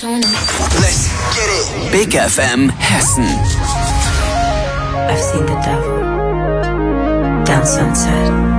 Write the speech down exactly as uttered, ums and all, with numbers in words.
Daytona. Let's get it. Big F M Hessen. I've seen the devil down Sunset.